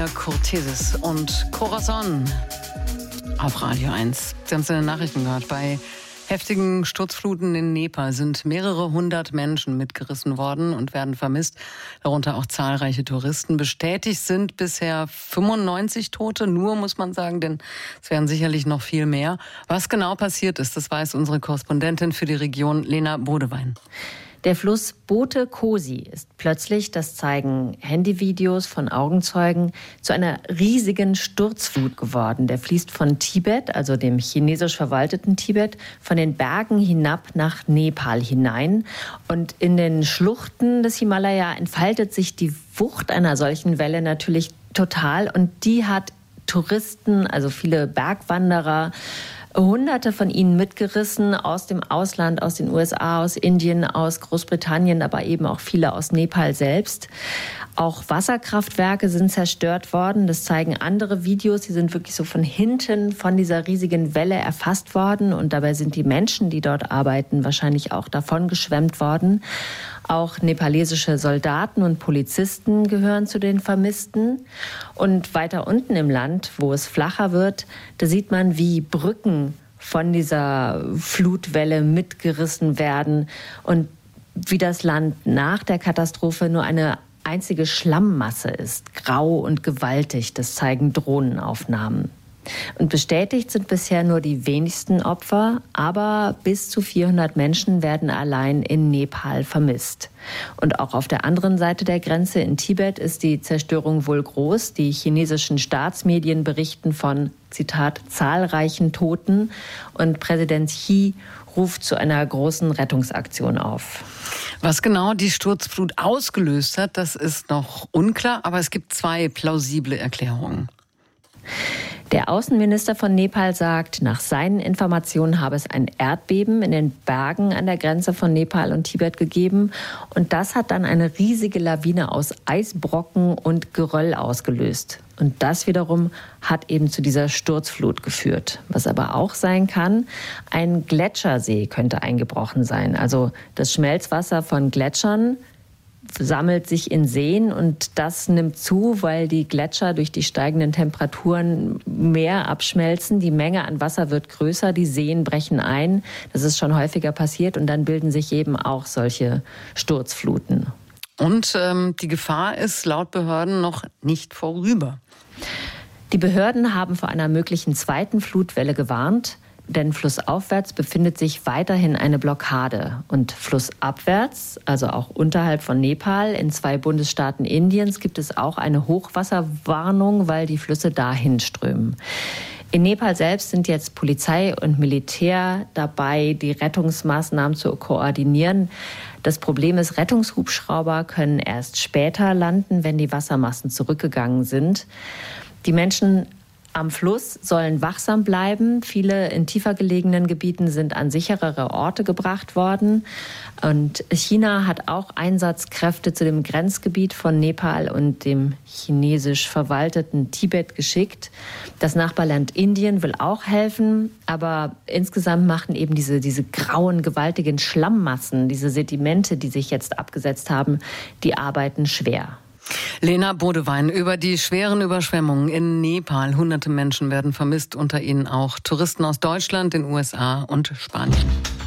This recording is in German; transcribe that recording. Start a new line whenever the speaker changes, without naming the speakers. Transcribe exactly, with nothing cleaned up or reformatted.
Curtesis und Corazon auf Radio eins. Sie haben es in den Nachrichten gehört. Bei heftigen Sturzfluten in Nepal sind mehrere hundert Menschen mitgerissen worden und werden vermisst, darunter auch zahlreiche Touristen. Bestätigt sind bisher fünfundneunzig Tote, nur muss man sagen, denn es wären sicherlich noch viel mehr. Was genau passiert ist, das weiß unsere Korrespondentin für die Region, Lena Bodewein.
Der Fluss Bote Kosi ist plötzlich, das zeigen Handyvideos von Augenzeugen, zu einer riesigen Sturzflut geworden. Der fließt von Tibet, also dem chinesisch verwalteten Tibet, von den Bergen hinab nach Nepal hinein. Und in den Schluchten des Himalaya entfaltet sich die Wucht einer solchen Welle natürlich total. Und die hat Touristen, also viele Bergwanderer, Hunderte von ihnen mitgerissen aus dem Ausland, aus den U S A, aus Indien, aus Großbritannien, aber eben auch viele aus Nepal selbst. Auch Wasserkraftwerke sind zerstört worden. Das zeigen andere Videos. Die sind wirklich so von hinten von dieser riesigen Welle erfasst worden. Und dabei sind die Menschen, die dort arbeiten, wahrscheinlich auch davon geschwemmt worden. Auch nepalesische Soldaten und Polizisten gehören zu den Vermissten. Und weiter unten im Land, wo es flacher wird, da sieht man, wie Brücken von dieser Flutwelle mitgerissen werden und wie das Land nach der Katastrophe nur eine einzige Schlammmasse ist, grau und gewaltig. Das zeigen Drohnenaufnahmen. Und bestätigt sind bisher nur die wenigsten Opfer, aber bis zu vierhundert Menschen werden allein in Nepal vermisst. Und auch auf der anderen Seite der Grenze in Tibet ist die Zerstörung wohl groß. Die chinesischen Staatsmedien berichten von, Zitat, zahlreichen Toten. Und Präsident Xi ruft zu einer großen Rettungsaktion auf.
Was genau die Sturzflut ausgelöst hat, das ist noch unklar, aber es gibt zwei plausible Erklärungen.
Der Außenminister von Nepal sagt, nach seinen Informationen habe es ein Erdbeben in den Bergen an der Grenze von Nepal und Tibet gegeben. Und das hat dann eine riesige Lawine aus Eisbrocken und Geröll ausgelöst. Und das wiederum hat eben zu dieser Sturzflut geführt. Was aber auch sein kann, ein Gletschersee könnte eingebrochen sein. Also das Schmelzwasser von Gletschern sammelt sich in Seen und das nimmt zu, weil die Gletscher durch die steigenden Temperaturen mehr abschmelzen. Die Menge an Wasser wird größer, die Seen brechen ein. Das ist schon häufiger passiert und dann bilden sich eben auch solche Sturzfluten.
Und ähm, die Gefahr ist laut Behörden noch nicht vorüber.
Die Behörden haben vor einer möglichen zweiten Flutwelle gewarnt. Denn flussaufwärts befindet sich weiterhin eine Blockade. Und flussabwärts, also auch unterhalb von Nepal, in zwei Bundesstaaten Indiens, gibt es auch eine Hochwasserwarnung, weil die Flüsse dahin strömen. In Nepal selbst sind jetzt Polizei und Militär dabei, die Rettungsmaßnahmen zu koordinieren. Das Problem ist, Rettungshubschrauber können erst später landen, wenn die Wassermassen zurückgegangen sind. Die Menschen am Fluss sollen wachsam bleiben. Viele in tiefer gelegenen Gebieten sind an sicherere Orte gebracht worden. Und China hat auch Einsatzkräfte zu dem Grenzgebiet von Nepal und dem chinesisch verwalteten Tibet geschickt. Das Nachbarland Indien will auch helfen. Aber insgesamt machen eben diese, diese grauen, gewaltigen Schlammmassen, diese Sedimente, die sich jetzt abgesetzt haben, die arbeiten schwer.
Lena Bodewein über die schweren Überschwemmungen in Nepal. Hunderte Menschen werden vermisst, unter ihnen auch Touristen aus Deutschland, den U S A und Spanien.